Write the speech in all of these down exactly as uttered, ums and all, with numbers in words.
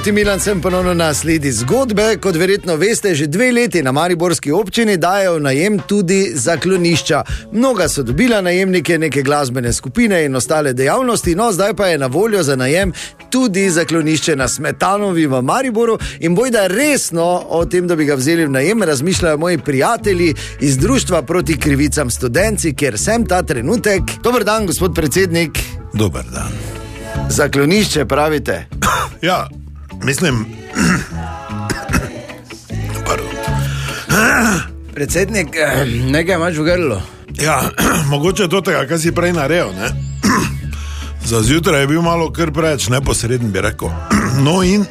Ti Milan, sem ponovno na sledi zgodbe. Kot verjetno veste, že dve leti na mariborski občini dajo najem tudi zaklonišča. Mnoga so dobila najemnike, neke glasbene skupine in ostale dejavnosti, no zdaj pa je na voljo za najem tudi zaklonišče na Smetanovi v Mariboru in bojda resno o tem, da bi ga vzeli v najem, razmišljajo moji prijatelji iz Društva proti krivicam Studenci, kjer sem ta trenutek. Dober dan, gospod predsednik. Dober dan. Zaklonišče pravite? Ja. Mislim, pardon. Predsednik, nekaj imaš v grlu. Ja, mogoče do tega, kaj si prej naredil, ne? Za zjutraj je bil malo kar preveč neposreden, bi rekel. No in...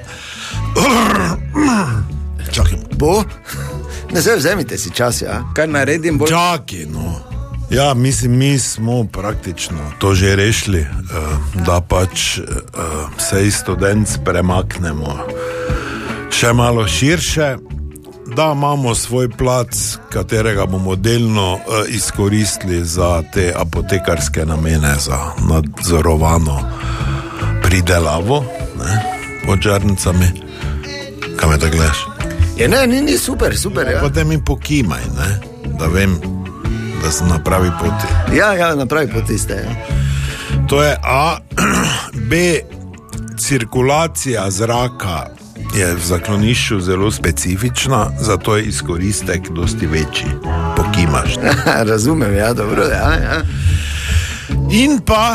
Čakaj. Bo? Ne se vzemite si čas, ja? Kaj naredim bolj? Čakaj, no. Ja, mislim, mi smo praktično to že rešili, da pač se iz Studenc premaknemo še malo širše, da imamo svoj plac, katerega bomo delno izkoristili za te apotekarske namene, za nadzorovano pridelavo, ne, pod žarnicami. Kaj me da gledaš? Je, ne, ni, ni super, super, ja. Potem mi pokimaj, ne, da vem, da sem na pravi poti. Ja, ja, na pravi poti ste, ja. To je A. B. Cirkulacija zraka je v zaklonišču zelo specifična, zato je izkoristek dosti večji. Pokimaš. Razumem, ja, dobro, ja, ja. In pa...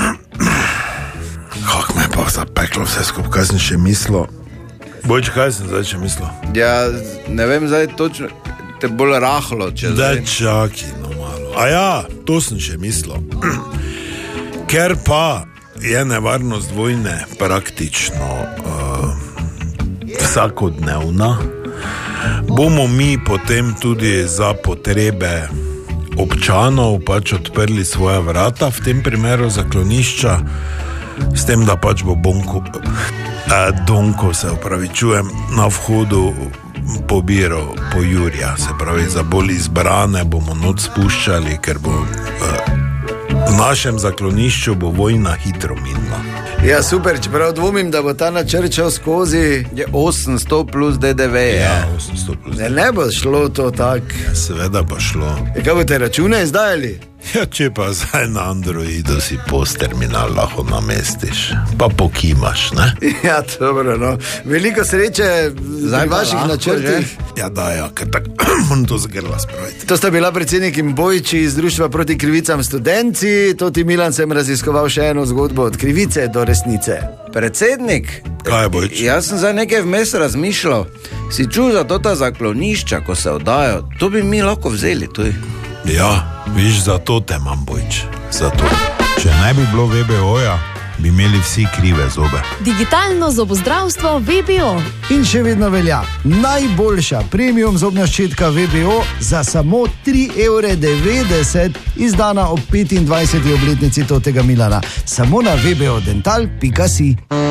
Kako me pa zapeklo vse skupaj, kaj sem še mislil? Bojč, kaj sem zdaj še mislil? Ja, ne vem zdaj točno... te bolj rahlo, če zdaj. Da, čaki, no malo. A ja, to sem še mislil. Ker pa je nevarnost vojne praktično uh, vsakodnevna, bomo mi potem tudi za potrebe občanov pač odprli svoja vrata, v tem primeru zaklonišča, s tem, da pač bo bonko, eh, donko, se opravičujem, na vhodu pobiro po Jurja, se pravi, za bolj izbrane bomo noč spuščali, ker bo uh, v našem zaklonišču bo vojna hitro minila. Ja, super, čeprav dvomim, da bo ta načrt šel skozi. Je osemsto plus D D V. Ja, osemsto plus. Ne, ne bo šlo to tak. Ja, seveda bo šlo. E, kaj boste račune izdajali? Ja, če pa zdaj na Androidu si post-terminal lahko namestiš, pa pokimaš, ne? Ja, dobro, no. Veliko sreče za vaših načrtih. Ja, da, ja, ker tako moram to zgrla spraviti. To sta bila predsednik in Bojči iz Društva proti krivicam Studenci. To ti, Milan, sem raziskoval še eno zgodbo od krivice do resnice. Predsednik? Kaj je, Bojč? Jaz sem zdaj nekaj vmes razmišljal. Si čul za to ta zaklonišča, ko se oddajo? To bi mi lahko vzeli tuj. Ja, viš, zato te imam, Bojč. Zato. Če ne bi bilo V B O-ja, bi imeli vsi krive zobe. Digitalno zobozdravstvo V B O. In še vedno velja najboljša premium zobna ščetka V B O za samo tri evre devetdeset, izdana ob petindvajseti obletnici totega Milana. Samo na v b o dental pika si.